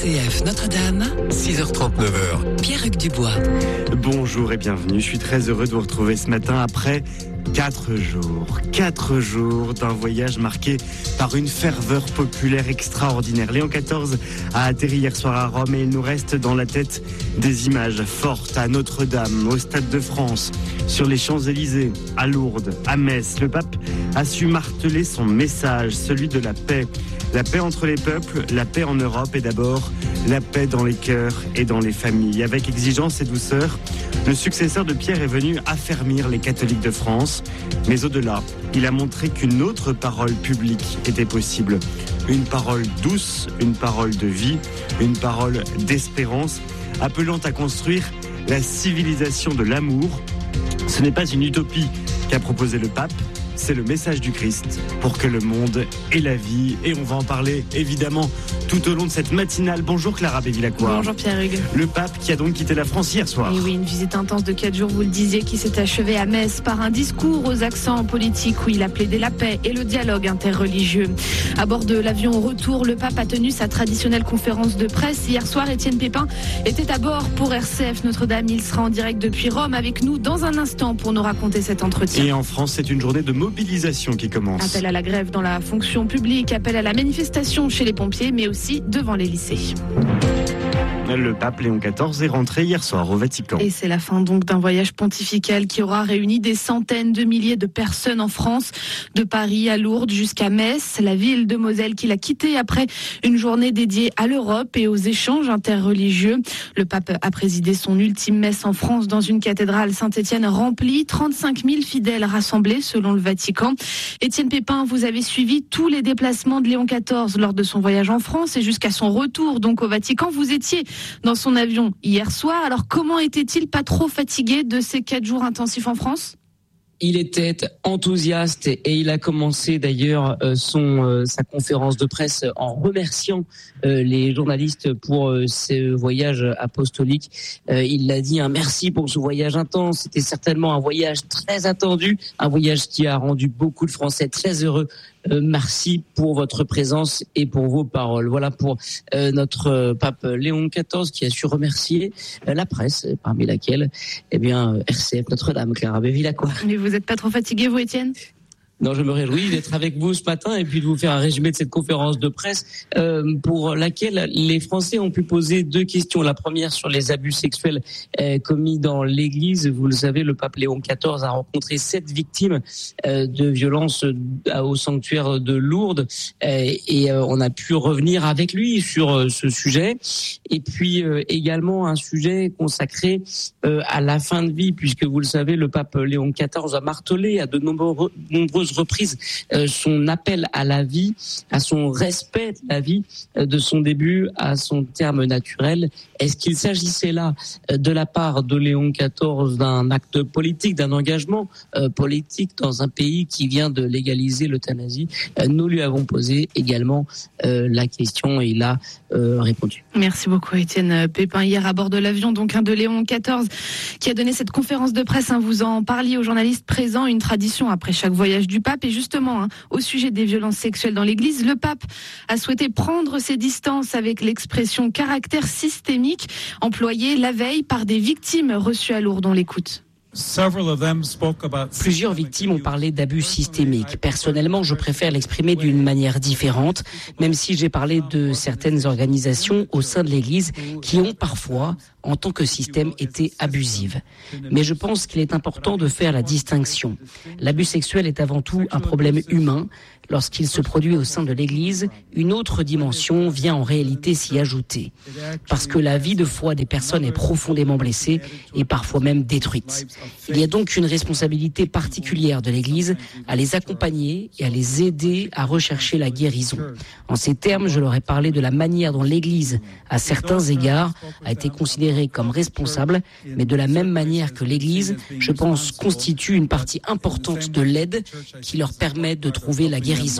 RCF Notre-Dame, 6h39. Pierre-Hugues Dubois. Bonjour et bienvenue. Je suis très heureux de vous retrouver ce matin après 4 jours. 4 jours d'un voyage marqué par une ferveur populaire extraordinaire. Léon XIV a atterri hier soir à Rome et il nous reste dans la tête des images fortes à Notre-Dame, au Stade de France, sur les Champs-Élysées, à Lourdes, à Metz. Le pape a su marteler son message, celui de la paix. La paix entre les peuples, la paix en Europe et d'abord la paix dans les cœurs et dans les familles. Avec exigence et douceur, le successeur de Pierre est venu affermir les catholiques de France. Mais au-delà, il a montré qu'une autre parole publique était possible. Une parole douce, une parole de vie, une parole d'espérance, appelant à construire la civilisation de l'amour. Ce n'est pas une utopie qu'a proposé le pape. C'est le message du Christ pour que le monde ait la vie. Et on va en parler évidemment tout au long de cette matinale. Bonjour Clara Bévilacqua. Bonjour Pierre-Hugues. Le pape qui a donc quitté la France hier soir. Et oui, une visite intense de 4 jours, vous le disiez, qui s'est achevée à Metz par un discours aux accents politiques où il a plaidé la paix et le dialogue interreligieux. À bord de l'avion au retour, le pape a tenu sa traditionnelle conférence de presse. Hier soir, Étienne Pépin était à bord pour RCF Notre-Dame. Il sera en direct depuis Rome avec nous dans un instant pour nous raconter cet entretien. Et en France, c'est une journée de mobilisation qui commence. Appel à la grève dans la fonction publique, appel à la manifestation chez les pompiers, mais aussi devant les lycées. Le pape Léon XIV est rentré hier soir au Vatican. Et c'est la fin donc d'un voyage pontifical qui aura réuni des centaines de milliers de personnes en France, de Paris à Lourdes jusqu'à Metz, la ville de Moselle qu'il a quittée après une journée dédiée à l'Europe et aux échanges interreligieux. Le pape a présidé son ultime messe en France dans une cathédrale Saint-Étienne remplie, 35 000 fidèles rassemblés selon le Vatican. Étienne Pépin, vous avez suivi tous les déplacements de Léon XIV lors de son voyage en France et jusqu'à son retour donc au Vatican. Vous étiez dans son avion hier soir. Alors comment était-il pas trop fatigué de ces 4 jours intensifs en France ? Il était enthousiaste et il a commencé d'ailleurs sa conférence de presse en remerciant les journalistes pour ce voyage apostolique. Il l'a dit, un merci pour ce voyage intense. C'était certainement un voyage très attendu, un voyage qui a rendu beaucoup de Français très heureux. Merci pour votre présence et pour vos paroles. Voilà pour notre pape Léon XIV qui a su remercier la presse, parmi laquelle RCF Notre-Dame, Clara Bévilacqua. Mais vous n'êtes pas trop fatigué, vous, Étienne ? Non, je me réjouis d'être avec vous ce matin et puis de vous faire un résumé de cette conférence de presse pour laquelle les Français ont pu poser 2 questions. La première sur les abus sexuels commis dans l'Église. Vous le savez, le pape Léon XIV a rencontré 7 victimes de violences au sanctuaire de Lourdes et on a pu revenir avec lui sur ce sujet. Et puis également un sujet consacré à la fin de vie, puisque vous le savez, le pape Léon XIV a martelé à de nombreuses reprises son appel à la vie, à son respect de la vie, de son début à son terme naturel. Est-ce qu'il s'agissait là, de la part de Léon XIV, d'un acte politique, d'un engagement politique dans un pays qui vient de légaliser l'euthanasie ? Nous lui avons posé également la question et il a répondu. Merci beaucoup Étienne Pépin. Hier à bord de l'avion de Léon XIV qui a donné cette conférence de presse. Vous en parliez aux journalistes présents, une tradition après chaque voyage du pape. Et justement, au sujet des violences sexuelles dans l'Église, le pape a souhaité prendre ses distances avec l'expression caractère systémique employée la veille par des victimes reçues à Lourdes. On l'écoute. Plusieurs victimes ont parlé d'abus systémiques. Personnellement, je préfère l'exprimer d'une manière différente, même si j'ai parlé de certaines organisations au sein de l'Église qui ont parfois, en tant que système, été abusives. Mais je pense qu'il est important de faire la distinction. L'abus sexuel est avant tout un problème humain. Lorsqu'il se produit au sein de l'Église, une autre dimension vient en réalité s'y ajouter. Parce que la vie de foi des personnes est profondément blessée et parfois même détruite. Il y a donc une responsabilité particulière de l'Église à les accompagner et à les aider à rechercher la guérison. En ces termes, je leur ai parlé de la manière dont l'Église, à certains égards, a été considérée comme responsable, mais de la même manière que l'Église, je pense, constitue une partie importante de l'aide qui leur permet de trouver la guérison.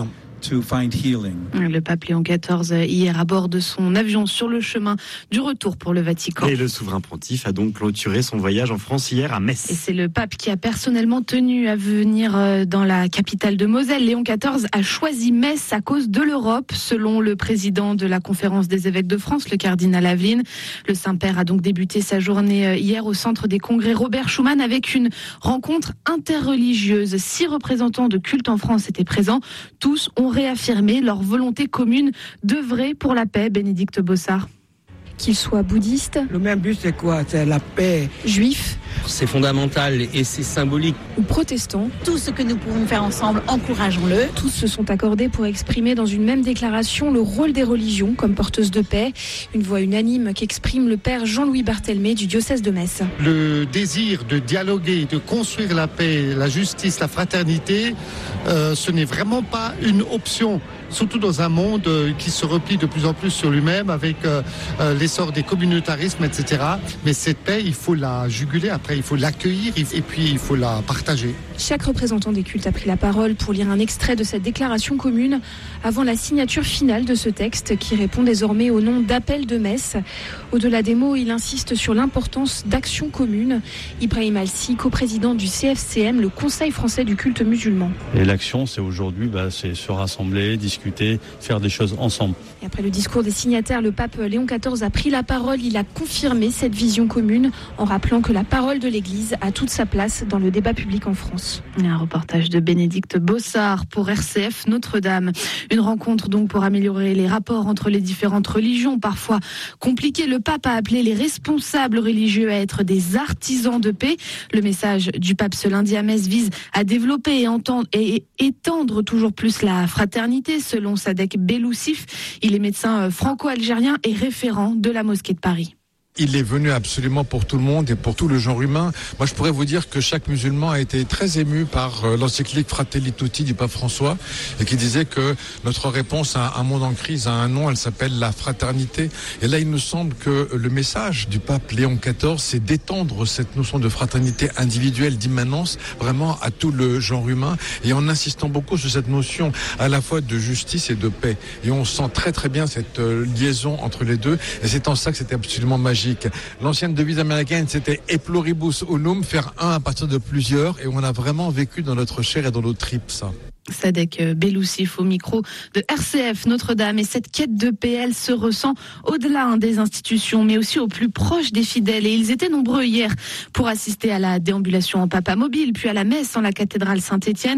to find healing. Le pape Léon XIV hier à bord de son avion sur le chemin du retour pour le Vatican. Et le souverain pontife a donc clôturé son voyage en France hier à Metz. Et c'est le pape qui a personnellement tenu à venir dans la capitale de Moselle. Léon XIV a choisi Metz à cause de l'Europe, selon le président de la conférence des évêques de France, le cardinal Aveline. Le Saint-Père a donc débuté sa journée hier au centre des congrès Robert Schuman avec une rencontre interreligieuse. 6 représentants de culte en France étaient présents. Tous ont réaffirmé leur volonté commune d'œuvrer pour la paix. Bénédicte Bossard. Qu'ils soient bouddhistes, le même but c'est quoi? C'est la paix. Juifs, c'est fondamental et c'est symbolique. Ou protestants. Tout ce que nous pouvons faire ensemble, encourageons-le. Tous se sont accordés pour exprimer dans une même déclaration le rôle des religions comme porteuses de paix. Une voix unanime qu'exprime le père Jean-Louis Barthelmé du diocèse de Metz. Le désir de dialoguer, de construire la paix, la justice, la fraternité, ce n'est vraiment pas une option. Surtout dans un monde qui se replie de plus en plus sur lui-même avec l'essor des communautarismes, etc. Mais cette paix, il faut la juguler, après il faut l'accueillir et puis il faut la partager. Chaque représentant des cultes a pris la parole pour lire un extrait de cette déclaration commune avant la signature finale de ce texte qui répond désormais au nom d'Appel de Metz. Au-delà des mots, il insiste sur l'importance d'actions communes. Ibrahim Alsi, coprésident du CFCM, le Conseil français du culte musulman. Et l'action, c'est aujourd'hui, c'est se rassembler, discuter, faire des choses ensemble. Et après le discours des signataires, le pape Léon XIV a pris la parole. Il a confirmé cette vision commune en rappelant que la parole de l'Église a toute sa place dans le débat public en France. Un reportage de Bénédicte Bossard pour RCF Notre-Dame. Une rencontre donc pour améliorer les rapports entre les différentes religions, parfois compliquées. Le pape a appelé les responsables religieux à être des artisans de paix. Le message du pape ce lundi à Metz vise à développer et étendre toujours plus la fraternité, selon Sadek Belloussif. Il est médecin franco-algérien et référent de la mosquée de Paris. Il est venu absolument pour tout le monde et pour tout le genre humain. Moi, je pourrais vous dire que chaque musulman a été très ému par l'encyclique Fratelli Tutti du pape François et qui disait que notre réponse à un monde en crise a un nom, elle s'appelle la fraternité. Et là, il nous semble que le message du pape Léon XIV, c'est d'étendre cette notion de fraternité individuelle, d'immanence, vraiment à tout le genre humain et en insistant beaucoup sur cette notion à la fois de justice et de paix. Et on sent très très bien cette liaison entre les deux et c'est en ça que c'était absolument magique. L'ancienne devise américaine, c'était « E pluribus unum », faire un à partir de plusieurs, et on a vraiment vécu dans notre chair et dans nos tripes, ça. Sadek Belloussif au micro de RCF Notre-Dame. Et cette quête de paix, elle se ressent au-delà des institutions, mais aussi au plus proche des fidèles. Et ils étaient nombreux hier pour assister à la déambulation en papa mobile, puis à la messe en la cathédrale Saint-Étienne.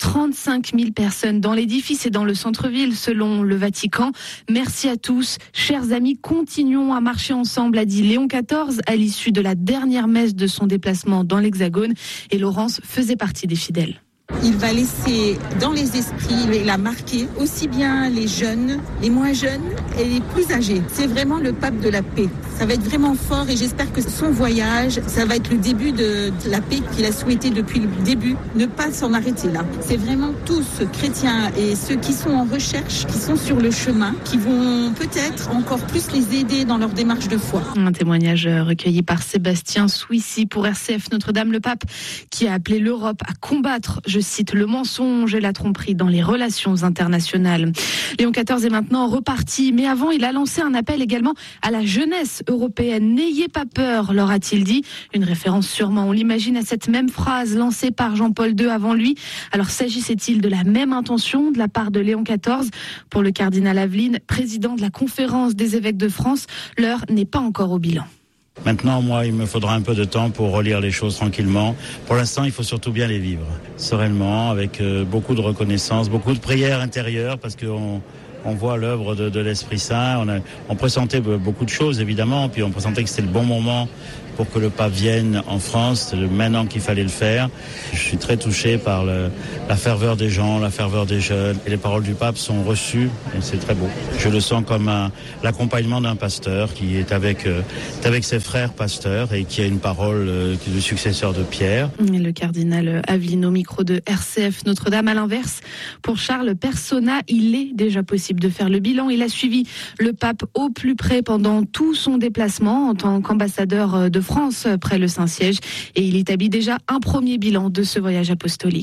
35 000 personnes dans l'édifice et dans le centre-ville, selon le Vatican. Merci à tous. Chers amis, continuons à marcher ensemble, a dit Léon XIV à l'issue de la dernière messe de son déplacement dans l'Hexagone. Et Laurence faisait partie des fidèles. Il va laisser dans les esprits, il a marqué aussi bien les jeunes, les moins jeunes et les plus âgés. C'est vraiment le pape de la paix. Ça va être vraiment fort et j'espère que son voyage, ça va être le début de la paix qu'il a souhaité depuis le début. Ne pas s'en arrêter là. C'est vraiment tous chrétiens et ceux qui sont en recherche, qui sont sur le chemin, qui vont peut-être encore plus les aider dans leur démarche de foi. Un témoignage recueilli par Sébastien Souissy pour RCF Notre-Dame. Le pape qui a appelé l'Europe à combattre, je cite, le mensonge et la tromperie dans les relations internationales. Léon XIV est maintenant reparti, mais avant, il a lancé un appel également à la jeunesse européenne. N'ayez pas peur, leur a-t-il dit. Une référence sûrement, on l'imagine, à cette même phrase lancée par Jean-Paul II avant lui. Alors s'agissait-il de la même intention de la part de Léon XIV? Pour le cardinal Aveline, président de la conférence des évêques de France, l'heure n'est pas encore au bilan. Maintenant, moi, il me faudra un peu de temps pour relire les choses tranquillement. Pour l'instant, il faut surtout bien les vivre sereinement, avec beaucoup de reconnaissance, beaucoup de prières intérieures, parce qu'on voit l'œuvre de l'Esprit Saint. On pressentait beaucoup de choses, évidemment, puis on pressentait que c'était le bon moment pour que le pape vienne en France. C'est maintenant qu'il fallait le faire. Je suis très touché par la ferveur des gens, la ferveur des jeunes. Et les paroles du pape sont reçues et c'est très beau. Je le sens comme l'accompagnement d'un pasteur qui est avec ses frères pasteurs et qui a une parole de successeur de Pierre. Et le cardinal Aveline au micro de RCF Notre-Dame. À l'inverse, pour Charles Persona, il est déjà possible de faire le bilan. Il a suivi le pape au plus près pendant tout son déplacement en tant qu'ambassadeur de France près le Saint-Siège et il établit déjà un premier bilan de ce voyage apostolique.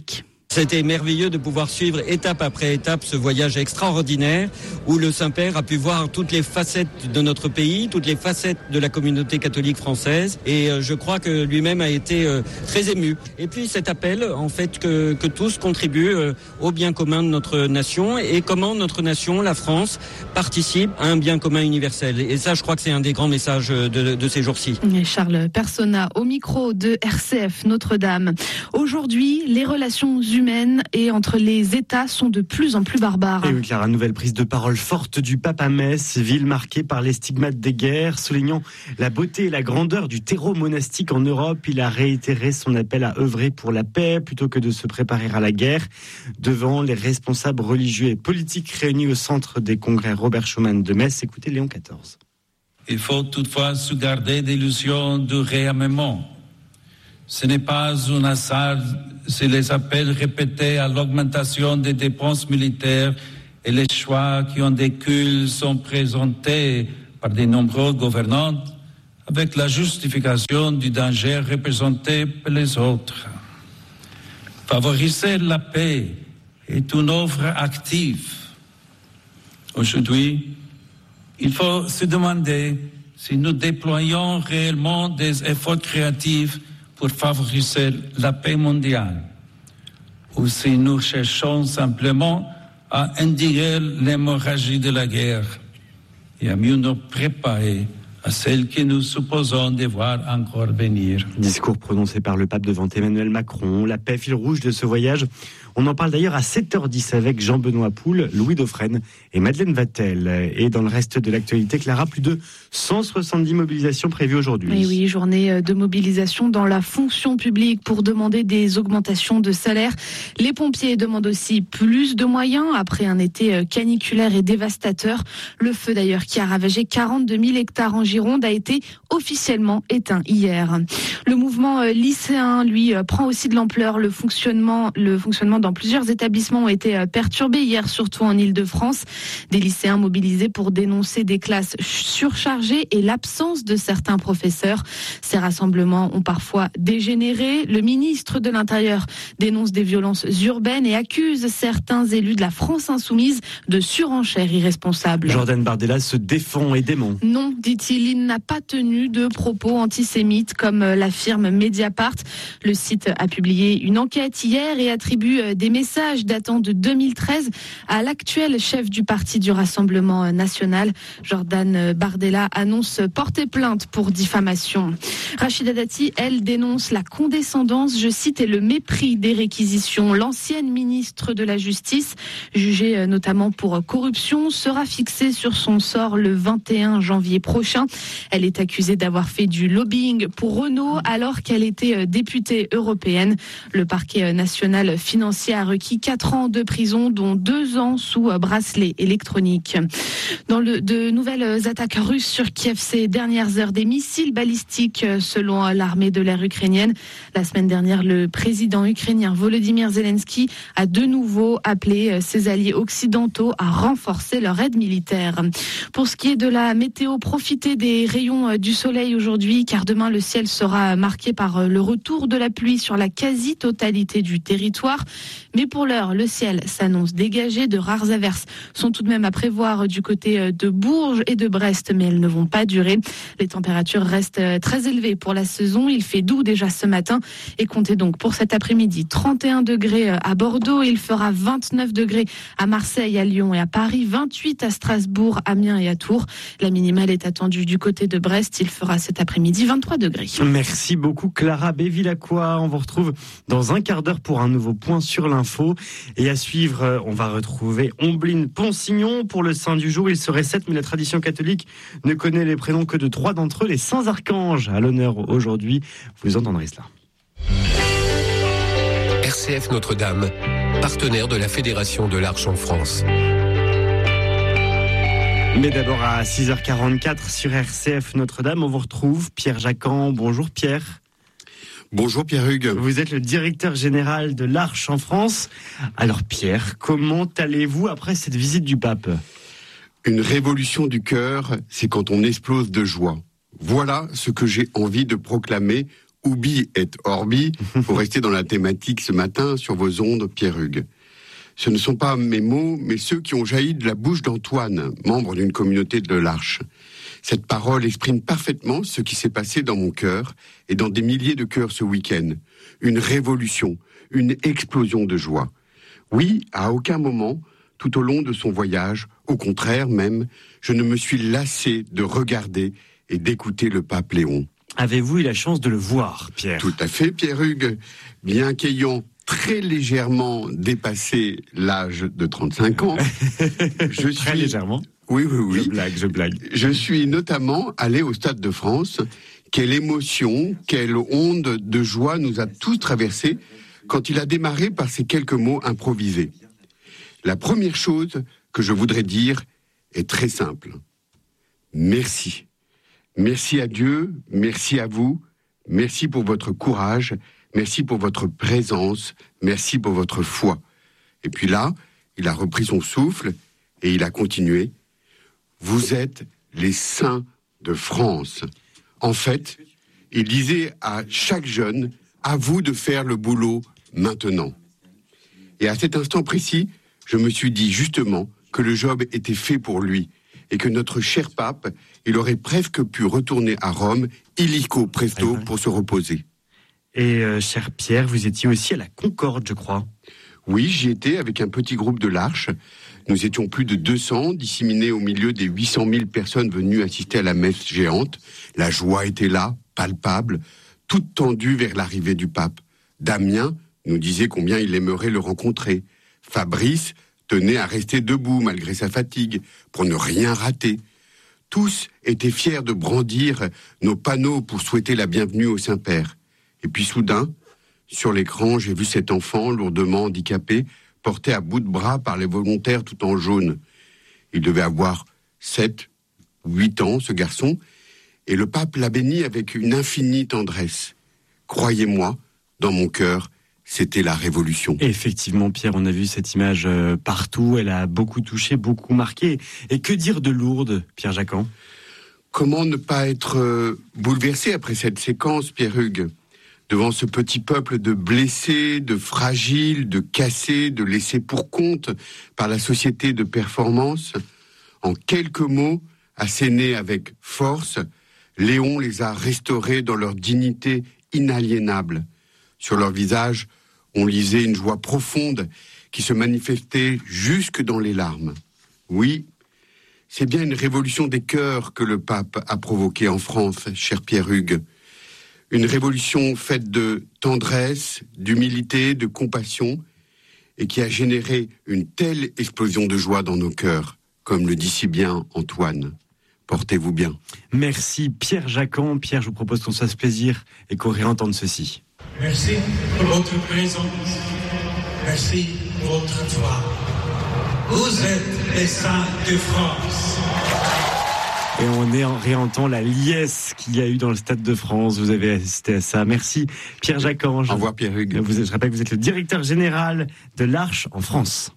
C'était merveilleux de pouvoir suivre étape après étape ce voyage extraordinaire où le Saint-Père a pu voir toutes les facettes de notre pays, toutes les facettes de la communauté catholique française et je crois que lui-même a été très ému. Et puis cet appel en fait que tous contribuent au bien commun de notre nation et comment notre nation, la France, participe à un bien commun universel. Et ça je crois que c'est un des grands messages de ces jours-ci. Et Charles Persona au micro de RCF Notre-Dame. Aujourd'hui, les relations humaines et entre les États sont de plus en plus barbares. Et oui, Clara, nouvelle prise de parole forte du pape à Metz, ville marquée par les stigmates des guerres, soulignant la beauté et la grandeur du terreau monastique en Europe. Il a réitéré son appel à œuvrer pour la paix plutôt que de se préparer à la guerre. Devant les responsables religieux et politiques réunis au centre des congrès Robert Schuman de Metz, écoutez Léon XIV. Il faut toutefois se garder d'illusions du réarmement. Ce n'est pas un hasard si les appels répétés à l'augmentation des dépenses militaires et les choix qui en découlent sont présentés par de nombreux gouvernants avec la justification du danger représenté par les autres. Favoriser la paix est une œuvre active. Aujourd'hui, il faut se demander si nous déployons réellement des efforts créatifs pour favoriser la paix mondiale, ou si nous cherchons simplement à endiguer l'hémorragie de la guerre et à mieux nous préparer à celle que nous supposons devoir encore venir. Discours prononcé par le pape devant Emmanuel Macron, la paix fil rouge de ce voyage. On en parle d'ailleurs à 7h10 avec Jean-Benoît Poul, Louis Dauphren et Madeleine Vatel. Et dans le reste de l'actualité, Clara, plus de 170 mobilisations prévues aujourd'hui. Et oui, journée de mobilisation dans la fonction publique pour demander des augmentations de salaire. Les pompiers demandent aussi plus de moyens après un été caniculaire et dévastateur. Le feu d'ailleurs qui a ravagé 42 000 hectares en Gironde a été officiellement éteint hier. Le mouvement lycéen, lui, prend aussi de l'ampleur. Le fonctionnement dans plusieurs établissements ont été perturbés hier, surtout en Île-de-France. Des lycéens mobilisés pour dénoncer des classes surchargées et l'absence de certains professeurs. Ces rassemblements ont parfois dégénéré. Le ministre de l'Intérieur dénonce des violences urbaines et accuse certains élus de la France insoumise de surenchère irresponsable. Jordan Bardella se défend et dément. Non, dit-il, il n'a pas tenu de propos antisémites comme l'affirme Mediapart. Le site a publié une enquête hier et attribue des messages datant de 2013 à l'actuel chef du parti du Rassemblement national. Jordan Bardella annonce porter plainte pour diffamation. Rachida Dati, elle, dénonce la condescendance, je cite, et le mépris des réquisitions. L'ancienne ministre de la Justice, jugée notamment pour corruption, sera fixée sur son sort le 21 janvier prochain. Elle est accusée d'avoir fait du lobbying pour Renault alors qu'elle était députée européenne. Le parquet national financier a requis 4 ans de prison, dont 2 ans sous bracelet électronique. Dans de nouvelles attaques russes sur Kiev ces dernières heures, des missiles balistiques selon l'armée de l'air ukrainienne. La semaine dernière, le président ukrainien Volodymyr Zelensky a de nouveau appelé ses alliés occidentaux à renforcer leur aide militaire. Pour ce qui est de la météo, profitez des rayons du soleil aujourd'hui, car demain le ciel sera marqué par le retour de la pluie sur la quasi-totalité du territoire. Mais pour l'heure, le ciel s'annonce dégagé. De rares averses sont tout de même à prévoir du côté de Bourges et de Brest, mais elles ne vont pas durer. Les températures restent très élevées pour la saison. Il fait doux déjà ce matin et comptez donc pour cet après-midi 31 degrés à Bordeaux. Il fera 29 degrés à Marseille, à Lyon et à Paris, 28 à Strasbourg, Amiens et à Tours. La minimale est attendue du côté de Brest. Il fera cet après-midi 23 degrés. Merci beaucoup Clara Bévilacqua. On vous retrouve dans un quart d'heure pour un nouveau point sur l'info. Et à suivre, on va retrouver Ombline Ponsignon pour le saint du jour. Il serait 7, mais la tradition catholique ne connaît les prénoms que de 3 d'entre eux, les saints archanges à l'honneur aujourd'hui. Vous entendrez cela. RCF Notre-Dame, partenaire de la Fédération de l'Arche en France. Mais d'abord à 6h44 sur RCF Notre-Dame, on vous retrouve Pierre Jacquan. Bonjour Pierre. Bonjour Pierre-Hugues. Vous êtes le directeur général de l'Arche en France. Alors Pierre, comment allez-vous après cette visite du pape ? Une révolution du cœur, c'est quand on explose de joie. Voilà ce que j'ai envie de proclamer ubi et orbi, pour rester dans la thématique ce matin sur vos ondes, Pierre Hugues. Ce ne sont pas mes mots, mais ceux qui ont jailli de la bouche d'Antoine, membre d'une communauté de l'Arche. Cette parole exprime parfaitement ce qui s'est passé dans mon cœur et dans des milliers de cœurs ce week-end. Une révolution, une explosion de joie. Oui, à aucun moment, tout au long de son voyage, au contraire même, je ne me suis lassé de regarder et d'écouter le pape Léon. Avez-vous eu la chance de le voir, Pierre ? Tout à fait, Pierre Hugues. Bien qu'ayant très légèrement dépassé l'âge de 35 ans, Très légèrement ? Oui. Je blague. Je suis notamment allé au Stade de France. Quelle émotion, quelle onde de joie nous a tous traversés quand il a démarré par ces quelques mots improvisés. La première chose que je voudrais dire est très simple. Merci. Merci à Dieu, merci à vous, merci pour votre courage, merci pour votre présence, merci pour votre foi. Et puis là, il a repris son souffle et il a continué. Vous êtes les saints de France. En fait, il disait à chaque jeune, à vous de faire le boulot maintenant. Et à cet instant précis, je me suis dit justement que le job était fait pour lui et que notre cher pape, il aurait presque pu retourner à Rome, illico presto, pour se reposer. Et cher Pierre, vous étiez aussi à la Concorde, je crois. Oui, j'y étais avec un petit groupe de l'Arche. Nous étions plus de 200, disséminés au milieu des 800 000 personnes venues assister à la messe géante. La joie était là, palpable, toute tendue vers l'arrivée du pape. Damien nous disait combien il aimerait le rencontrer. Fabrice tenait à rester debout malgré sa fatigue, pour ne rien rater. Tous étaient fiers de brandir nos panneaux pour souhaiter la bienvenue au Saint-Père. Et puis soudain, sur l'écran, j'ai vu cet enfant lourdement handicapé, porté à bout de bras par les volontaires tout en jaune. Il devait avoir 7 ou 8 ans, ce garçon, et le pape l'a béni avec une infinie tendresse. Croyez-moi, dans mon cœur, c'était la révolution. Et effectivement, Pierre, on a vu cette image partout, elle a beaucoup touché, beaucoup marqué. Et que dire de Lourdes, Pierre Jacquan ? Comment ne pas être bouleversé après cette séquence, Pierre Hugues ? Devant ce petit peuple de blessés, de fragiles, de cassés, de laissés pour compte par la société de performance, en quelques mots, assénés avec force, Léon les a restaurés dans leur dignité inaliénable. Sur leur visage, on lisait une joie profonde qui se manifestait jusque dans les larmes. Oui, c'est bien une révolution des cœurs que le pape a provoquée en France, cher Pierre Hugues. Une révolution faite de tendresse, d'humilité, de compassion, et qui a généré une telle explosion de joie dans nos cœurs, comme le dit si bien Antoine. Portez-vous bien. Merci Pierre Jacquan. Pierre, je vous propose qu'on se fasse plaisir et qu'on réentende ceci. Merci pour votre présence. Merci pour votre foi. Vous êtes les saints de France. Et on réentend la liesse qu'il y a eu dans le Stade de France. Vous avez assisté à ça. Merci Pierre Jacquan. Au revoir Pierre Hugues. Je rappelle que vous êtes le directeur général de l'Arche en France.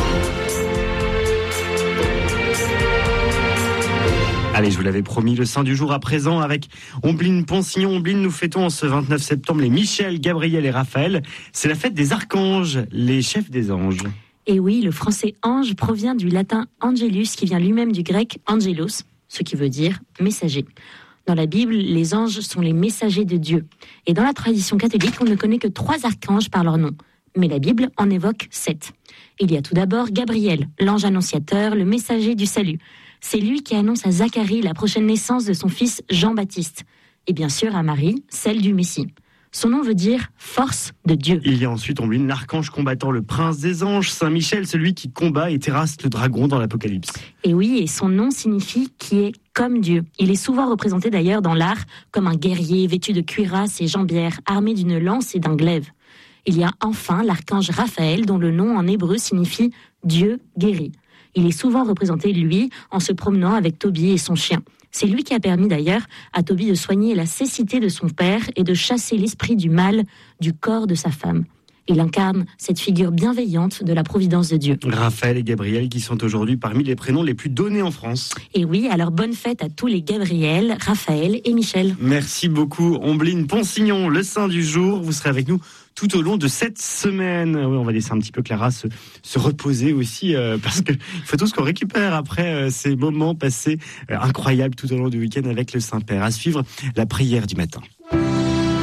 Allez, je vous l'avais promis, le saint du jour à présent avec Ombline Ponsignon. Ombline, nous fêtons ce 29 septembre les Michel, Gabriel et Raphaël. C'est la fête des archanges, les chefs des anges. Et oui, le français ange provient du latin angelus, qui vient lui-même du grec angelos, ce qui veut dire messager. Dans la Bible, les anges sont les messagers de Dieu. Et dans la tradition catholique, on ne connaît que 3 archanges par leur nom. Mais la Bible en évoque 7. Il y a tout d'abord Gabriel, l'ange annonciateur, le messager du salut. C'est lui qui annonce à Zacharie la prochaine naissance de son fils Jean-Baptiste. Et bien sûr à Marie, celle du Messie. Son nom veut dire « force de Dieu ». Il y a ensuite Ombline, l'archange combattant le prince des anges, Saint Michel, celui qui combat et terrasse le dragon dans l'Apocalypse. Et oui, et son nom signifie « qui est comme Dieu ». Il est souvent représenté d'ailleurs dans l'art comme un guerrier vêtu de cuirasse et jambières, armé d'une lance et d'un glaive. Il y a enfin l'archange Raphaël, dont le nom en hébreu signifie « Dieu guérit ». Il est souvent représenté, lui, en se promenant avec Tobie et son chien. C'est lui qui a permis d'ailleurs à Tobie de soigner la cécité de son père et de chasser l'esprit du mal du corps de sa femme. Il incarne cette figure bienveillante de la providence de Dieu. Raphaël et Gabriel qui sont aujourd'hui parmi les prénoms les plus donnés en France. Et oui, alors bonne fête à tous les Gabriel, Raphaël et Michel. Merci beaucoup Ombline Ponsignon, le saint du jour. Vous serez avec nous tout au long de cette semaine. Oui, on va laisser un petit peu Clara se reposer aussi, parce qu'il faut tout ce qu'on récupère après ces moments passés incroyables tout au long du week-end avec le Saint-Père. À suivre la prière du matin.